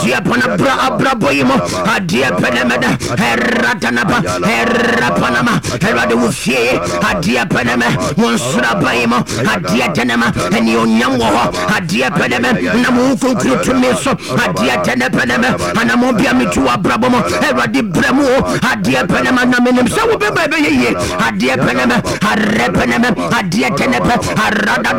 Diapana Abraboimo, Adia Penemeda, Ratanapa, Rapanama, Eradufie, Adia Peneme, Monsurabaimo, Adia Tenema, and Yonyamo, Adia Peneme, Namuku Kutumiso, Adia Tenepeneme, and Amobia Mitua Brabomo, Eradi Bremo, Adia Penema, Naminim, so baby, Adia Peneme, Arepeneme, Adia Tenepe, Arada